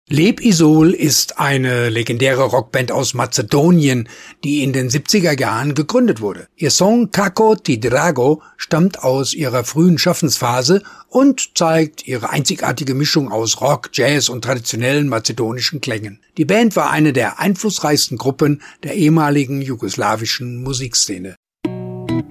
Leb Isol ist eine legendäre Rockband aus Mazedonien, die in den 70er Jahren gegründet wurde. Ihr Song Kako ti Drago stammt aus ihrer frühen Schaffensphase und zeigt ihre einzigartige Mischung aus Rock, Jazz und traditionellen mazedonischen Klängen. Die Band war eine der einflussreichsten Gruppen der ehemaligen jugoslawischen Musikszene.